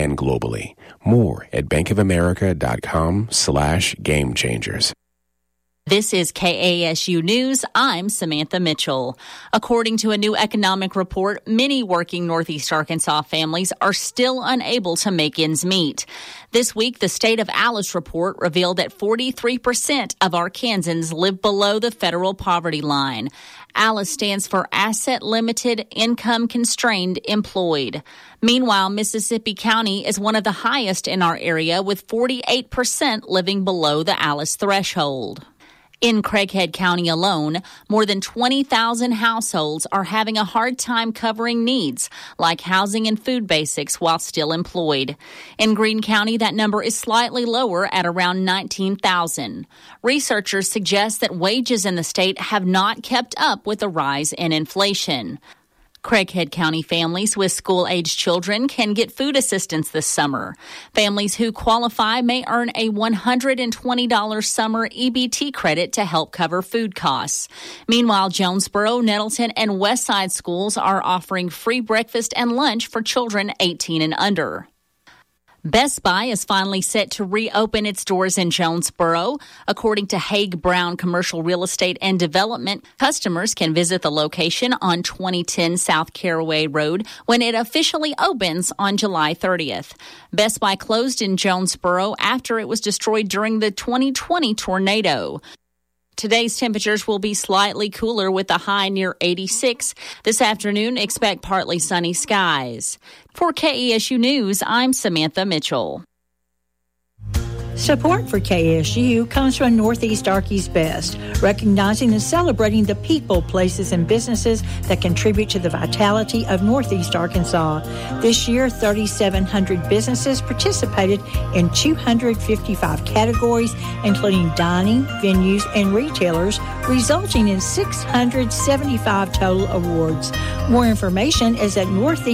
and globally. More at bankofamerica.com/gamechangers. This is KASU News. I'm Samantha Mitchell. According to a new economic report, many working Northeast Arkansas families are still unable to make ends meet. This week, the State of Alice report revealed that 43% of Arkansans live below the federal poverty line. ALICE stands for Asset Limited, Income Constrained, Employed. Meanwhile, Mississippi County is one of the highest in our area, with 48% living below the ALICE threshold. In Craighead County alone, more than 20,000 households are having a hard time covering needs like housing and food basics while still employed. In Greene County, that number is slightly lower at around 19,000. Researchers suggest that wages in the state have not kept up with the rise in inflation. Craighead County families with school-aged children can get food assistance this summer. Families who qualify may earn a $120 summer EBT credit to help cover food costs. Meanwhile, Jonesboro, Nettleton, and Westside schools are offering free breakfast and lunch for children 18 and under. Best Buy is finally set to reopen its doors in Jonesboro. According to Haig Brown Commercial Real Estate and Development, customers can visit the location on 2010 South Caraway Road when it officially opens on July 30th. Best Buy closed in Jonesboro after it was destroyed during the 2020 tornado. Today's temperatures will be slightly cooler with a high near 86. This afternoon, expect partly sunny skies. For KESU News, I'm Samantha Mitchell. Support for KSU comes from Northeast Arky's Best, recognizing and celebrating the people, places, and businesses that contribute to the vitality of Northeast Arkansas. This year, 3,700 businesses participated in 255 categories, including dining, venues, and retailers, resulting in 675 total awards. More information is at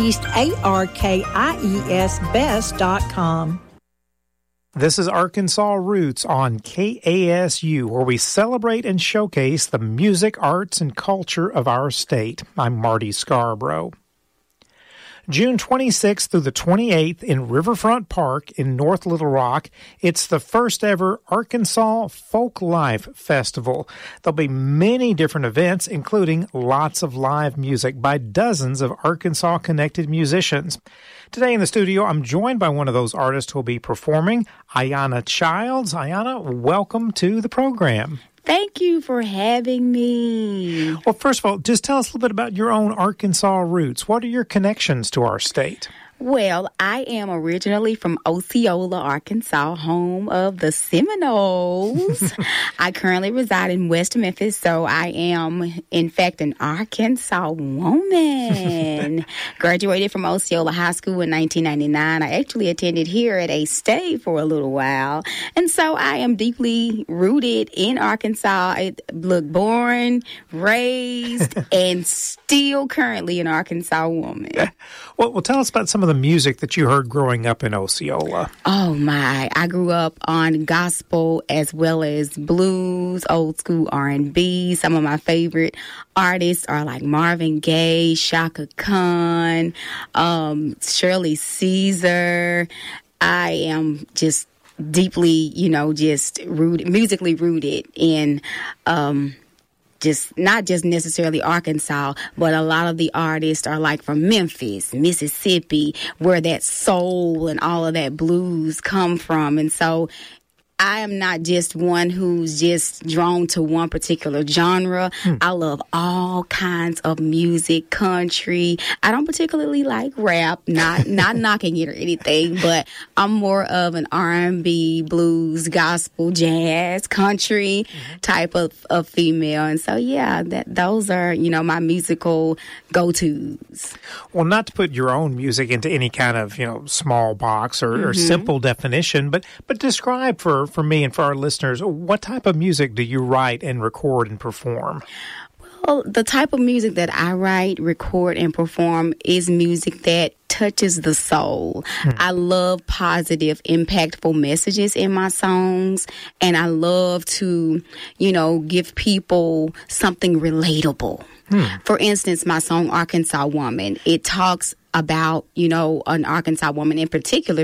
northeastarkiesbest.com. This is Arkansas Roots on KASU, where we celebrate and showcase the music, arts, and culture of our state. I'm Marty Scarborough. June 26th through the 28th in Riverfront Park in North Little Rock, it's the first ever Arkansas Folk Life Festival. There'll be many different events, including lots of live music by dozens of Arkansas-connected musicians. Today in the studio, I'm joined by one of those artists who will be performing, Ayanna Childs. Ayanna, welcome to the program. Thank you for having me. Well, first of all, just tell us a little bit about your own Arkansas roots. What are your connections to our state? Well, I am originally from Osceola, Arkansas, home of the Seminoles. I currently reside in West Memphis, so I am, in fact, an Arkansas woman. Graduated from Osceola High School in 1999. I actually attended here at A-State for a little while, and so I am deeply rooted in Arkansas. Born, raised, and still currently an Arkansas woman. Well, tell us about some of the music that you heard growing up in Osceola. Oh, my. I grew up on gospel as well as blues, old school R&B. Some of my favorite artists are like Marvin Gaye, Shaka Khan, Shirley Caesar. I am just deeply, just musically rooted in not just necessarily Arkansas, but a lot of the artists are like from Memphis, Mississippi, where that soul and all of that blues come from. And so I am not just one who's just drawn to one particular genre. I love all kinds of music, country. I don't particularly like rap, not knocking it or anything, but I'm more of an R&B, blues, gospel, jazz, country type of female. And so, yeah, those are, my musical go-tos. Well, not to put your own music into any kind of, small box or simple definition, but describe for me and for our listeners, what type of music do you write and record and perform? Well, the type of music that I write, record, and perform is music that touches the soul. I love positive, impactful messages in my songs, and I love to, give people something relatable. For instance, my song Arkansas Woman, it talks about, an Arkansas woman in particular